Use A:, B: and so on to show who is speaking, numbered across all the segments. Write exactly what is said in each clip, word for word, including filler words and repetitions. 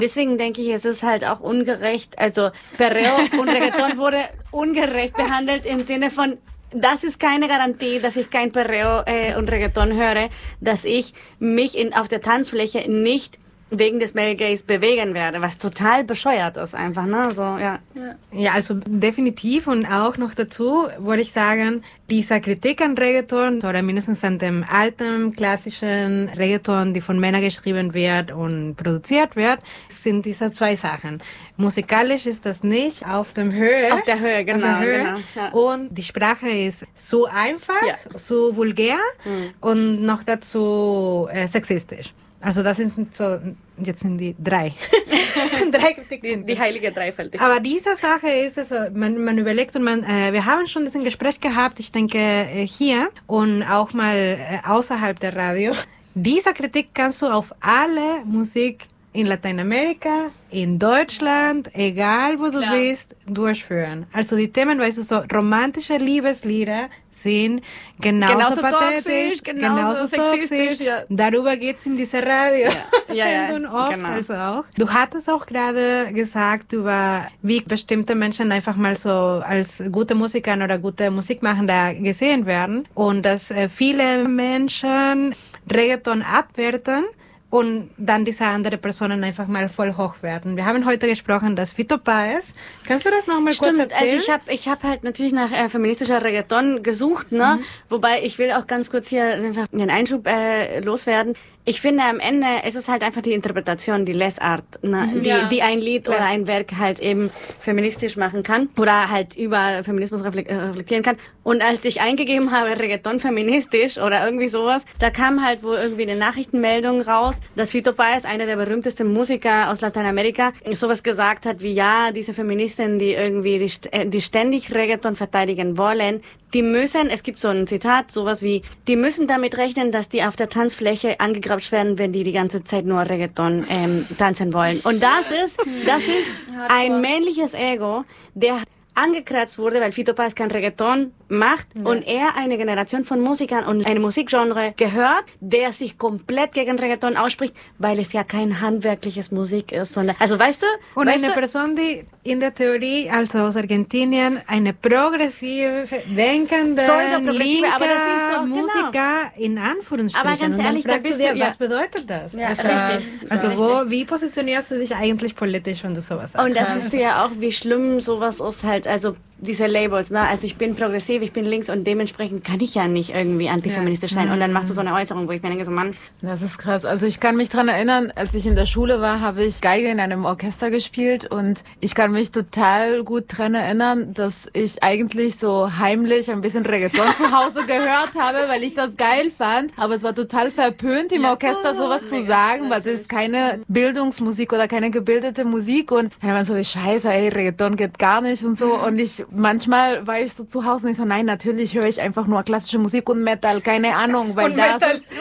A: Deswegen denke ich, es ist halt auch ungerecht. Also Perreo und Reggaeton wurde ungerecht behandelt im Sinne von, das ist keine Garantie, dass ich kein Perreo äh, und Reggaeton höre, dass ich mich in, auf der Tanzfläche nicht wegen des Male Gaze bewegen werde, was total bescheuert ist einfach, ne? So, ja.
B: ja. Ja, also definitiv und auch noch dazu wollte ich sagen, dieser Kritik an Reggaeton oder mindestens an dem alten, klassischen Reggaeton, die von Männern geschrieben wird und produziert wird, sind diese zwei Sachen. Musikalisch ist das nicht auf der Höhe.
A: Auf der Höhe, genau.
B: Der Höhe.
A: genau ja.
B: Und die Sprache ist so einfach, ja. so vulgär mhm. und noch dazu äh, sexistisch. Also das sind so, jetzt sind die drei. drei Kritikpunkte.
A: Die, die heilige Dreifältigkeit.
B: Aber diese Sache ist also, man, man überlegt und man, äh, wir haben schon ein Gespräch gehabt, ich denke äh, hier und auch mal äh, außerhalb der Radio. Diese Kritik kannst du auf alle Musik in Lateinamerika, in Deutschland, egal wo Klar. du bist, durchführen. Also die Themen, weißt du, so romantische Liebeslieder sind genauso, genauso pathetisch,
A: toxisch, genauso, genauso
B: toxisch.
A: Ja.
B: Darüber geht's in dieser Radio.
A: Ja, ja, ja
B: oft,
A: genau.
B: also auch. Du hattest auch gerade gesagt über, wie bestimmte Menschen einfach mal so als gute Musiker oder gute Musikmachender gesehen werden und dass äh, viele Menschen Reggaeton abwerten und dann diese andere Personen einfach mal voll hoch werden. Wir haben heute gesprochen, dass Fito Páez. Kannst du das nochmal kurz erzählen?
A: Also ich habe ich hab halt natürlich nach äh, feministischer Reggaeton gesucht, ne? Mhm. Wobei ich will auch ganz kurz hier einfach einen Einschub äh, loswerden. Ich finde am Ende, es ist halt einfach die Interpretation, die Lesart, ne? die, ja. die ein Lied Klar. oder ein Werk halt eben feministisch machen kann oder halt über Feminismus reflektieren kann. Und als ich eingegeben habe, Reggaeton feministisch oder irgendwie sowas, da kam halt wohl irgendwie eine Nachrichtenmeldung raus, dass Fito Páez, einer der berühmtesten Musiker aus Lateinamerika, sowas gesagt hat wie, ja, diese Feministinnen, die irgendwie, die, die ständig Reggaeton verteidigen wollen, die müssen, es gibt so ein Zitat, sowas wie, die müssen damit rechnen, dass die auf der Tanzfläche angegriffen werden, wenn die die ganze Zeit nur Reggaeton ähm, tanzen wollen. Und das ist, das ist ein männliches Ego, der angekratzt wurde, weil Fito Páez kein Reggaeton macht ja. und er eine Generation von Musikern und eine Musikgenre gehört, der sich komplett gegen Reggaeton ausspricht, weil es ja kein handwerkliches Musik ist, sondern, also weißt du?
B: Und
A: weißt
B: eine
A: du?
B: Person, die in der Theorie, also aus Argentinien, eine progressive, denkende, linke
A: aber das ist doch,
B: Musiker
A: genau.
B: in Anführungsstrichen.
A: Aber ganz ehrlich,
B: und dann fragst
A: da bist
B: du dir,
A: du, ja.
B: was bedeutet das?
A: Ja,
B: also,
A: richtig.
B: Also
A: richtig.
B: wo, wie positionierst du dich eigentlich politisch, wenn du sowas sagst?
A: Und das siehst du ja auch, wie schlimm sowas ist halt, also diese Labels, ne? Also ich bin progressiv, ich bin links und dementsprechend kann ich ja nicht irgendwie antifeministisch sein. Und dann machst du so eine Äußerung, wo ich mir denke, so Mann.
C: Das ist krass. Also ich kann mich dran erinnern, als ich in der Schule war, habe ich Geige in einem Orchester gespielt und ich kann mich total gut dran erinnern, dass ich eigentlich so heimlich ein bisschen Reggaeton zu Hause gehört habe, weil ich das geil fand. Aber es war total verpönt, im Orchester sowas zu sagen, weil es ist keine Bildungsmusik oder keine gebildete Musik. Und dann war man so wie, scheiße, ey, Reggaeton geht gar nicht und so. Und ich manchmal war ich so zu Hause und ich so, nein, natürlich höre ich einfach nur klassische Musik und Metal, keine Ahnung, weil
B: und
C: das
B: Metal.
C: ist,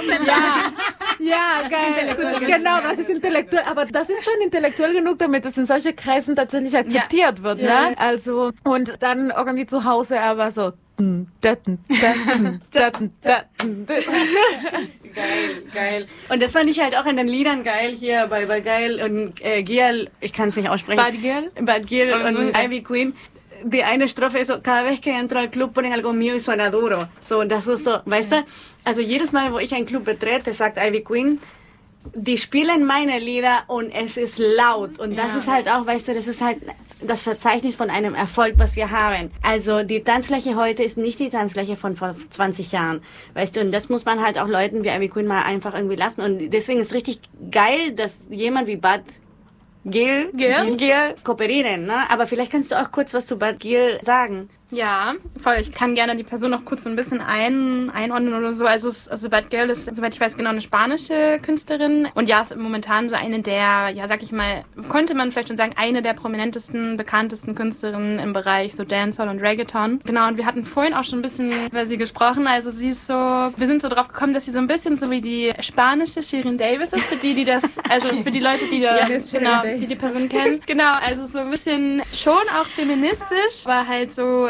C: ja, ja, geil, genau, das ist intellektuell, aber das ist schon intellektuell genug, damit es in solchen Kreisen tatsächlich akzeptiert ja. wird, ja. ne, also, und dann irgendwie zu Hause aber so,
A: Geil, geil. Und das fand ich halt auch in den Liedern geil hier bei, bei Geil und äh, Giel, ich kann es nicht aussprechen.
C: Bad Giel?
A: Bad Giel und, und Ivy Queen. Die eine Strophe ist so, cada vez que entro al club ponen algo mío y suena duro. So, das ist so, weißt du, also jedes Mal, wo ich einen Club betrete, sagt Ivy Queen, die spielen meine Lieder und es ist laut. Und das ja. ist halt auch, weißt du, das ist halt das Verzeichnis von einem Erfolg, was wir haben. Also die Tanzfläche heute ist nicht die Tanzfläche von vor zwanzig Jahren. Weißt du, und das muss man halt auch Leuten wie Ivy Queen mal einfach irgendwie lassen. Und deswegen ist richtig geil, dass jemand wie Bad Giel, Giel, Giel kooperieren, ne? Aber vielleicht kannst du auch kurz was zu Bad Giel sagen.
D: Ja, voll. Ich kann gerne die Person noch kurz so ein bisschen ein, einordnen oder so. Also, es, also Bad Giel ist, soweit ich weiß, genau eine spanische Künstlerin. Und ja, ist momentan so eine der, ja, sag ich mal, könnte man vielleicht schon sagen, eine der prominentesten, bekanntesten Künstlerinnen im Bereich so Dancehall und Reggaeton. Genau, und wir hatten vorhin auch schon ein bisschen über sie gesprochen. Also sie ist so, wir sind so drauf gekommen, dass sie so ein bisschen so wie die spanische Shirin Davis ist, für die, die das, also für die Leute, die da, ja, genau, die die Person kennen. Genau, also so ein bisschen schon auch feministisch, aber halt so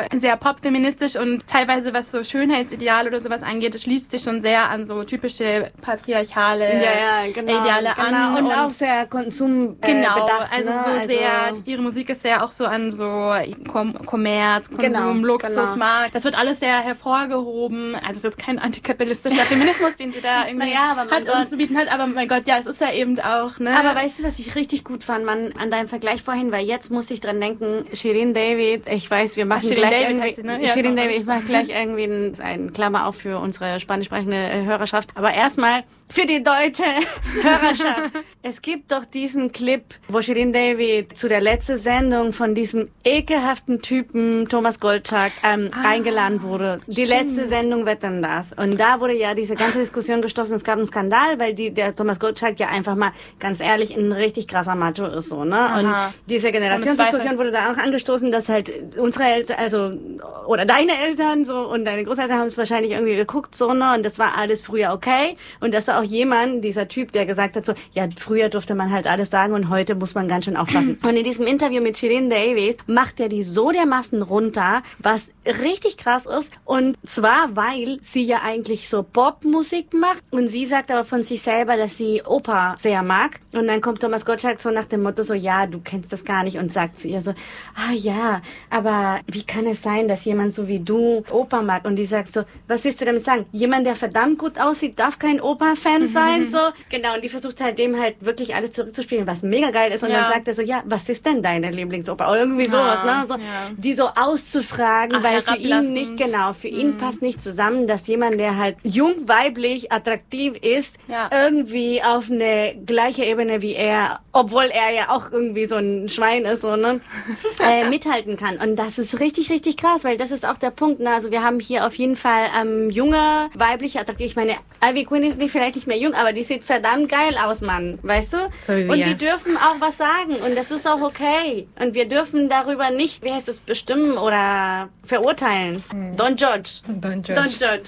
D: sehr popfeministisch und teilweise was so Schönheitsideal oder sowas angeht, das schließt sich schon sehr an so typische patriarchale
A: ja, ja, genau,
D: Ideale
A: genau.
D: an.
A: Und,
D: Und
A: auch sehr Konsum äh,
D: Genau,
A: bedacht,
D: also
A: ne?
D: so
A: also
D: sehr, ihre Musik ist sehr auch so an so Kom- Kommerz, Konsum,
A: Genau,
D: Luxus,
A: genau.
D: Markt. Das wird alles sehr hervorgehoben. Also es ist jetzt kein antikapitalistischer Feminismus, den sie da irgendwie
A: Naja, aber mein
D: hat
A: Gott.
D: uns zu bieten hat. Aber mein Gott, ja, es ist ja eben auch, ne?
A: Aber weißt du, was ich richtig gut fand, man, an deinem Vergleich vorhin, weil jetzt muss ich dran denken, Shirin David, ich weiß, wir machen
D: Ach, Shirin
A: gleich
D: David
A: irgendwie,
D: heißt sie, ne? Ja,
A: Shirin
D: ist auch
A: David, ich
D: alles.
A: mache gleich irgendwie ein, ein Klammer auf für unsere spanischsprechende äh, Hörerschaft. Aber erstmal für die deutsche Hörerschaft. Es gibt doch diesen Clip, wo Shirin David zu der letzten Sendung von diesem ekelhaften Typen Thomas Gottschalk ähm,
D: Ah,
A: eingeladen wurde. Die letzte Sendung wird dann das. Und da wurde ja diese ganze Diskussion gestoßen. Es gab einen Skandal, weil die, der Thomas Gottschalk ja einfach mal, ganz ehrlich, ein richtig krasser Macho ist, so, ne?
D: Aha.
A: Und diese
D: Ohne
A: Generationsdiskussion
D: Zweifel.
A: wurde da auch angestoßen, dass halt unsere Eltern, also, oder deine Eltern so und deine Großeltern haben es wahrscheinlich irgendwie geguckt, so, ne? Und das war alles früher okay. Und das war auch jemand, dieser Typ, der gesagt hat, so, ja, früher durfte man halt alles sagen und heute muss man ganz schön aufpassen. Und in diesem Interview mit Shirin David macht er die so dermaßen runter, was richtig krass ist. Und zwar, weil sie ja eigentlich so Popmusik macht und sie sagt aber von sich selber, dass sie Oper sehr mag. Und dann kommt Thomas Gottschalk so nach dem Motto so, ja, du kennst das gar nicht und sagt zu ihr so, ah ja, aber wie kann es sein, dass jemand so wie du Oper mag? Und die sagt so, was willst du damit sagen? Jemand, der verdammt gut aussieht, darf kein Oper-Fan sein? So, genau. Und die versucht halt dem halt wirklich alles zurückzuspielen, was mega geil ist. Und
D: Ja.
A: dann sagt er so, ja, was ist denn deine Lieblingsoper? Oder irgendwie
D: Ja,
A: sowas, ne? So,
D: ja.
A: die so auszufragen,
D: Ach,
A: weil für ihn
D: herablassend.
A: nicht, genau, für ihn passt nicht zusammen, dass jemand, der halt jung, weiblich, attraktiv ist,
D: Ja.
A: irgendwie auf eine gleiche Ebene wie er, obwohl er ja auch irgendwie so ein Schwein ist, so, ne, äh, mithalten kann. Und das ist richtig, richtig krass, weil das ist auch der Punkt, ne? Also wir haben hier auf jeden Fall ähm, junge, weibliche, attraktiv. Ich meine, Ivy Queen ist nicht vielleicht nicht mehr jung, aber die sieht verdammt geil aus, Mann, weißt du?
B: So wie
A: und
B: wir.
A: die dürfen auch was sagen und das ist auch okay. Und wir dürfen darüber nicht, wie heißt es, bestimmen oder verurteilen. Don't judge.
B: Don't judge.
A: Don't judge.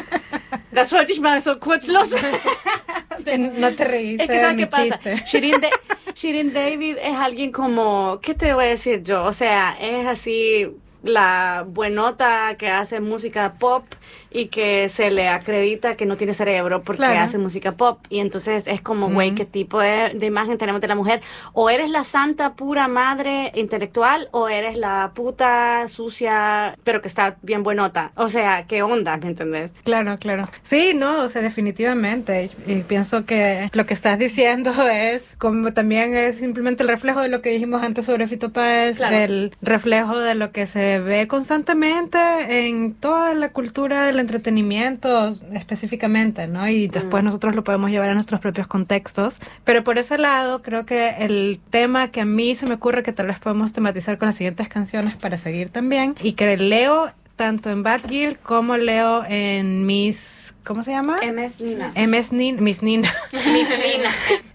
A: Das wollte ich mal so kurz los.
B: No te reíste
A: Es que, ¿sabes
B: de mi
A: qué pasa?
B: chiste.
A: Shirin, Da- Shirin David es alguien como, ¿qué te voy a decir yo? O sea, es así la buenota que hace música pop y que se le acredita que no tiene cerebro porque
B: Claro.
A: hace música pop. Y entonces es como, güey, ¿qué tipo de, de imagen tenemos de la mujer? O eres la santa, pura madre intelectual, o eres la puta, sucia, pero que está bien buenota. O sea, ¿qué onda? ¿Me entendés?
B: Claro, claro. Sí, no, o sea, definitivamente. Y, y pienso que lo que estás diciendo es como también es simplemente el reflejo de lo que dijimos antes sobre Fito Páez,
A: Claro.
B: el reflejo de lo que se ve constantemente en toda la cultura del entretenimiento específicamente, ¿no? Y después nosotros lo podemos llevar a nuestros propios contextos. Pero por ese lado, creo que el tema que a mí se me ocurre que tal vez podemos tematizar con las siguientes canciones para seguir también, y que leo tanto en Bad Girl como leo en Miss, ¿cómo se llama?
A: M S Nina.
B: M S Nina, Miss Nina.
A: Miss Nina.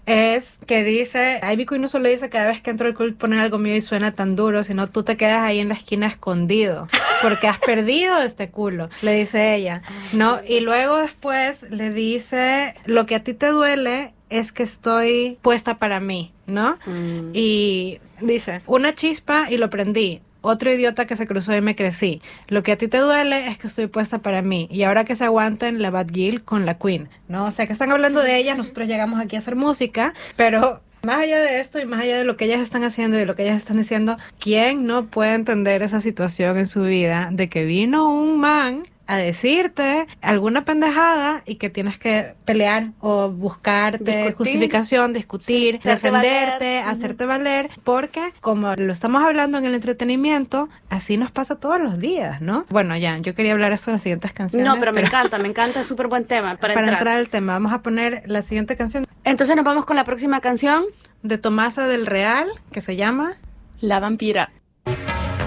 B: Es que dice, Ivy Queen no solo dice cada vez que entro al club poner algo mío y suena tan duro, sino tú te quedas ahí en la esquina escondido, porque has perdido este culo, le dice ella, ¿no? Y luego después le dice, lo que a ti te duele es que estoy puesta para mí, ¿no?
A: Mm.
B: Y dice, una chispa y lo prendí. Otro idiota que se cruzó y me crecí. Lo que a ti te duele es que estoy puesta para mí. Y ahora que se aguanten la Bad Girl con la Queen, ¿no? O sea, que están hablando de ellas, nosotros llegamos aquí a hacer música, pero más allá de esto y más allá de lo que ellas están haciendo y de lo que ellas están diciendo, ¿quién no puede entender esa situación en su vida de que vino un man a decirte alguna pendejada y que tienes que pelear o buscarte
A: Discutir.
B: justificación, discutir,
A: Sí, hacerte
B: defenderte,
A: valer.
B: hacerte valer, porque como lo estamos hablando en el entretenimiento, así nos pasa todos los días, ¿no? Bueno, ya, yo quería hablar esto en las siguientes canciones.
A: No, pero me encanta, me encanta, es súper buen tema para,
B: para
A: entrar.
B: entrar al tema, vamos a poner la siguiente canción
A: Entonces nos vamos con la próxima canción.
B: de Tomasa del Real, que se llama
D: La vampira.